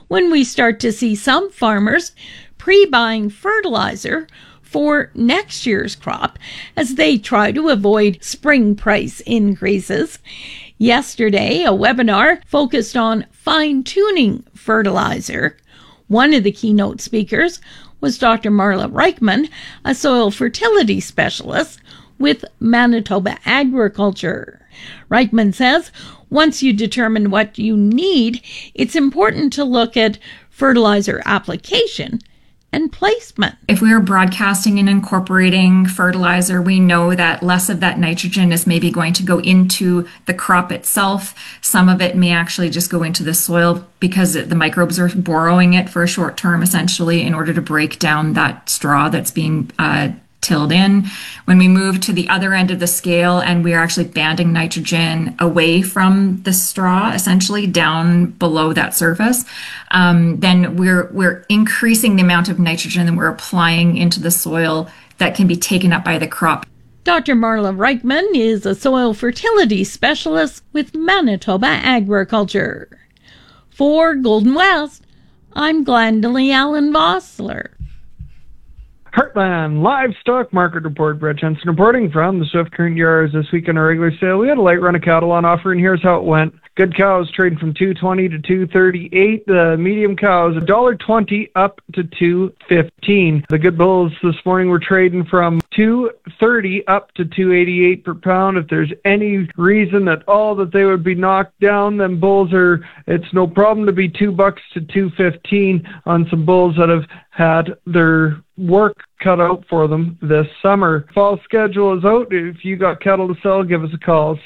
when we start to see some farmers pre-buying fertilizer for next year's crop as they try to avoid spring price increases. Yesterday, a webinar focused on fine-tuning fertilizer. One of the keynote speakers was Dr. Marla Reichman, a soil fertility specialist with Manitoba Agriculture. Reichman says, once you determine what you need, it's important to look at fertilizer application and placement. If we are broadcasting and incorporating fertilizer, we know that less of that nitrogen is maybe going to go into the crop itself. Some of it may actually just go into the soil because the microbes are borrowing it for a short term, essentially, in order to break down that straw that's being tilled in. When we move to the other end of the scale and we are actually banding nitrogen away from the straw, essentially down below that surface, then we're increasing the amount of nitrogen that we're applying into the soil that can be taken up by the crop. Dr. Marla Reichman is a soil fertility specialist with Manitoba Agriculture. For Golden West, I'm Glendalee Allen Vossler. Heartland Livestock Market Report. Brett Jensen reporting from the Swift Current Yards. This week in our regular sale, we had a light run of cattle on offer, and here's how it went. Good cows trading from $2.20 to $2.38. The medium cows $1.20 up to $2.15. The good bulls this morning were trading from $2.30 up to $2.88 per pound. If there's any reason at all that they would be knocked down, then bulls it's no problem to be $2 to $2.15 on some bulls that have had their work cut out for them this summer. Fall schedule is out. If you got cattle to sell, give us a call,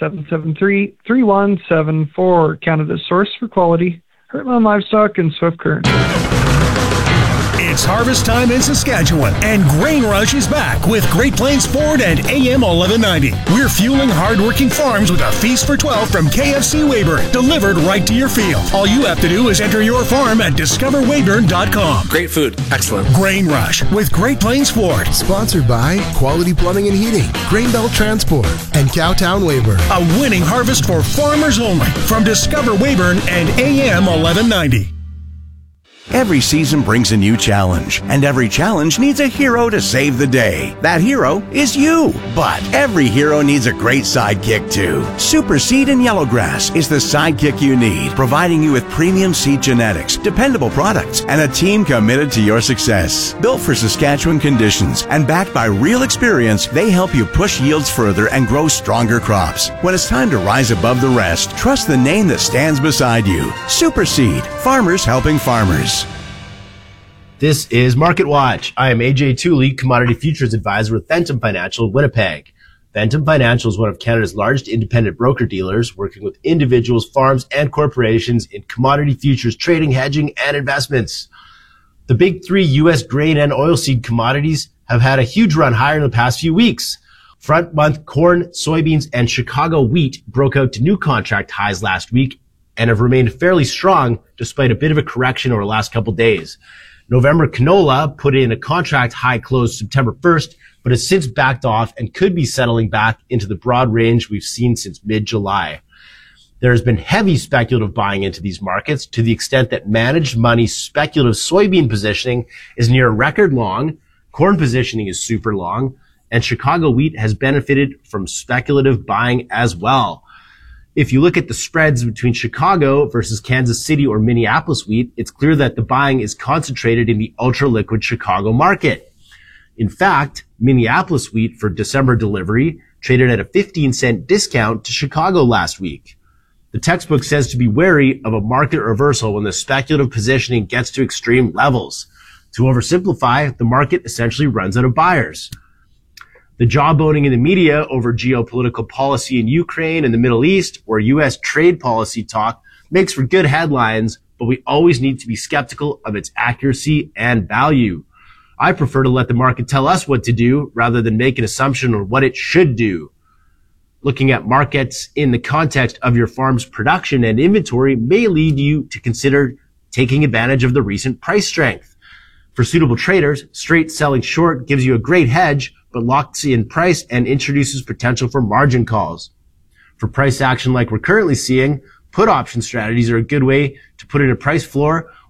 773-3174. Canada's source for quality, Heartland Livestock and Swift Current. It's harvest time in Saskatchewan, and Grain Rush is back with Great Plains Ford and AM 1190. We're fueling hardworking farms with a feast for 12 from KFC Weyburn, delivered right to your field. All you have to do is enter your farm at discoverweyburn.com. Great food. Excellent. Grain Rush with Great Plains Ford. Sponsored by Quality Plumbing and Heating, Grainbelt Transport, and Cowtown Weyburn. A winning harvest for farmers only from Discover Weyburn and AM 1190. Every season brings a new challenge, and every challenge needs a hero to save the day. That hero is you. But every hero needs a great sidekick too. Super Seed and Yellowgrass is the sidekick you need, providing you with premium seed genetics, dependable products, and a team committed to your success. Built for Saskatchewan conditions and backed by real experience, they help you push yields further and grow stronger crops. When it's time to rise above the rest, trust the name that stands beside you. Super Seed, farmers helping farmers. This is Market Watch. I am AJ Tooley, Commodity Futures Advisor with Ventum Financial in Winnipeg. Ventum Financial is one of Canada's largest independent broker-dealers, working with individuals, farms, and corporations in commodity futures trading, hedging, and investments. The big three U.S. grain and oilseed commodities have had a huge run higher in the past few weeks. Front-month corn, soybeans, and Chicago wheat broke out to new contract highs last week and have remained fairly strong despite a bit of a correction over the last couple days. November canola put in a contract high close September 1st, but has since backed off and could be settling back into the broad range we've seen since mid-July. There has been heavy speculative buying into these markets to the extent that managed money speculative soybean positioning is near a record long, corn positioning is super long, and Chicago wheat has benefited from speculative buying as well. If you look at the spreads between Chicago versus Kansas City or Minneapolis wheat, it's clear that the buying is concentrated in the ultra-liquid Chicago market. In fact, Minneapolis wheat for December delivery traded at a 15-cent discount to Chicago last week. The textbook says to be wary of a market reversal when the speculative positioning gets to extreme levels. To oversimplify, the market essentially runs out of buyers. The jawboning in the media over geopolitical policy in Ukraine and the Middle East or U.S. trade policy talk makes for good headlines, but we always need to be skeptical of its accuracy and value. I prefer to let the market tell us what to do rather than make an assumption on what it should do. Looking at markets in the context of your farm's production and inventory may lead you to consider taking advantage of the recent price strength. For suitable traders, straight selling short gives you a great hedge, but locks in price and introduces potential for margin calls. For price action like we're currently seeing, put option strategies are a good way to put in a price floor